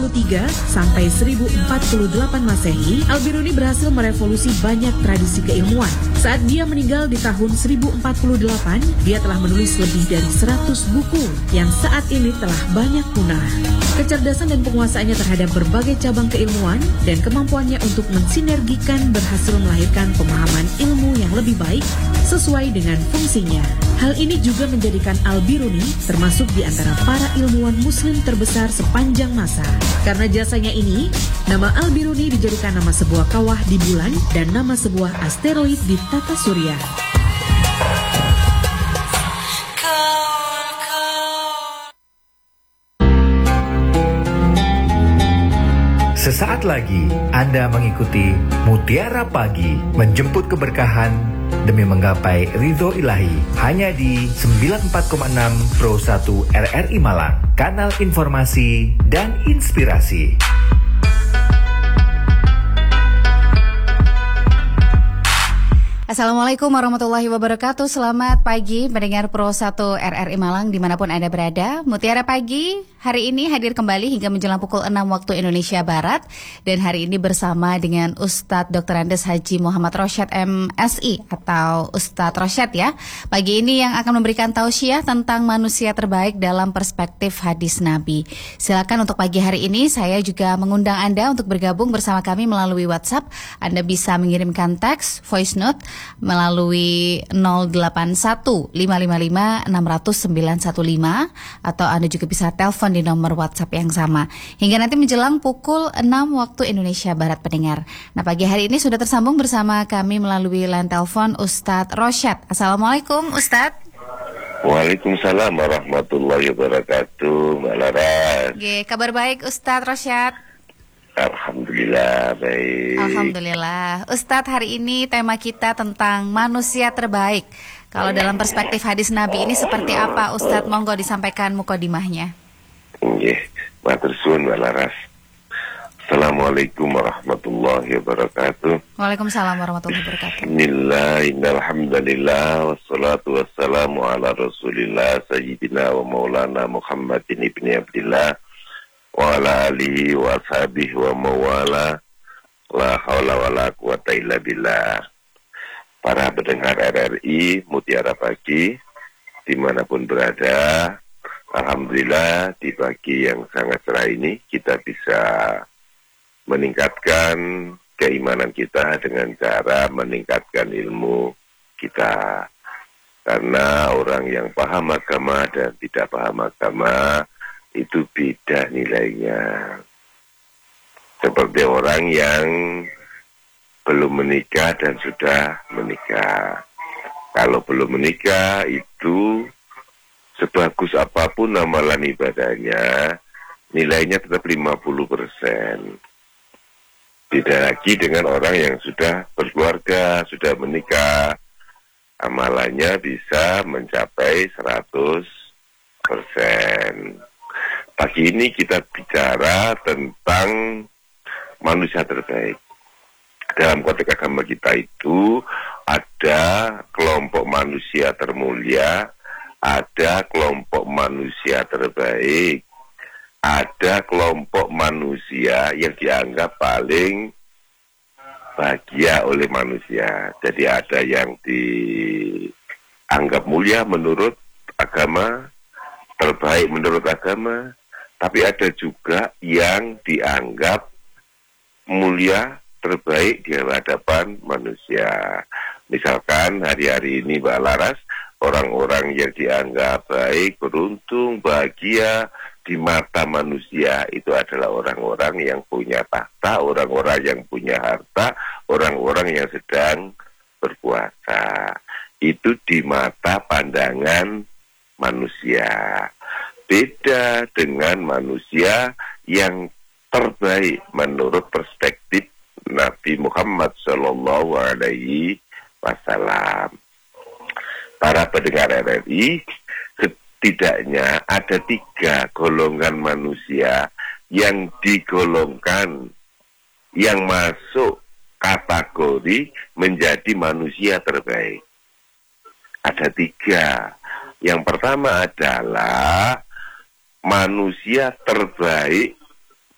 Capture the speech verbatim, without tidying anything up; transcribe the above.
puluh tiga sampai seribu empat puluh delapan Masehi, Al-Biruni berhasil merevolusi banyak tradisi keilmuan. Saat dia meninggal di tahun seribu empat puluh delapan, dia telah menulis lebih dari seratus buku yang saat ini telah banyak punah. Kecerdasan dan penguasaannya terhadap berbagai cabang keilmuan dan kemampuannya untuk mensinergikan berhasil melahirkan pemahaman ilmu yang lebih baik sesuai dengan fungsinya. Hal ini juga menjadikan Al-Biruni termasuk di antara para ilmuwan muslim terbesar sepanjang masa. Karena jasanya ini, nama Al-Biruni dijadikan nama sebuah kawah di bulan dan nama sebuah asteroid di tata surya. Sesaat lagi Anda mengikuti Mutiara Pagi, menjemput keberkahan demi menggapai ridho ilahi, hanya di sembilan puluh empat koma enam Pro satu R R I Malang, kanal informasi dan inspirasi. Assalamualaikum warahmatullahi wabarakatuh. Selamat pagi pendengar Pro satu R R I Malang dimanapun Anda berada. Mutiara Pagi hari ini hadir kembali hingga menjelang pukul enam waktu Indonesia Barat. Dan hari ini bersama dengan Ustadz doktor Andes Haji Muhammad Rosyad M Si atau Ustadz Rosyad ya. Pagi ini yang akan memberikan tausiah tentang manusia terbaik dalam perspektif hadis Nabi. Silakan untuk pagi hari ini saya juga mengundang Anda untuk bergabung bersama kami melalui WhatsApp. Anda bisa mengirimkan teks, voice note melalui nol delapan satu lima lima lima enam nol nol sembilan satu lima atau Anda juga bisa telepon di nomor WhatsApp yang sama hingga nanti menjelang pukul enam waktu Indonesia Barat pendengar. Nah, pagi hari ini sudah tersambung bersama kami melalui line telepon Ustadz Rosyad. Assalamualaikum Ustadz. Waalaikumsalam warahmatullahi wabarakatuh, Mbak Laras. Oke, kabar baik Ustadz Rosyad. Alhamdulillah baik. Alhamdulillah. Ustadz, hari ini tema kita tentang manusia terbaik. Kalau dalam perspektif hadis Nabi ini seperti apa Ustadz? Monggo disampaikan mukodimahnya. Nggih, matur suwun Mbak Laras. Assalamualaikum warahmatullahi wabarakatuh. Waalaikumsalam warahmatullahi wabarakatuh. Bismillah, innalhamdulillah, wassalatu wassalamu ala rasulillah sayyidina wa maulana Muhammadin ibni Abdillah wa ala alihi wa ashabihi wa mawala, la hawla wa la quwata illa billah. Para pendengar R R I Mutiara Pagi dimanapun berada, alhamdulillah di pagi yang sangat cerah ini kita bisa meningkatkan keimanan kita dengan cara meningkatkan ilmu kita. Karena orang yang paham agama dan tidak paham agama itu beda nilainya. Seperti orang yang belum menikah dan sudah menikah. Kalau belum menikah itu sebagus apapun amalan ibadahnya, nilainya tetap lima puluh persen. Beda lagi dengan orang yang sudah berkeluarga, sudah menikah, amalannya bisa mencapai seratus persen. Pagi ini kita bicara tentang manusia terbaik. Dalam konteks agama kita itu ada kelompok manusia termulia, ada kelompok manusia terbaik, ada kelompok manusia yang dianggap paling bahagia oleh manusia. Jadi ada yang dianggap mulia menurut agama, terbaik menurut agama, tapi ada juga yang dianggap mulia, terbaik di hadapan manusia. Misalkan hari-hari ini Mbak Laras, orang-orang yang dianggap baik, beruntung, bahagia di mata manusia itu adalah orang-orang yang punya tahta, orang-orang yang punya harta, orang-orang yang sedang berpuasa. Itu di mata pandangan manusia. Beda dengan manusia yang terbaik menurut perspektif Nabi Muhammad Shallallahu Alaihi Wasallam. Para pendengar R R I, setidaknya ada tiga golongan manusia yang digolongkan, yang masuk kategori menjadi manusia terbaik. Ada tiga. Yang pertama adalah manusia terbaik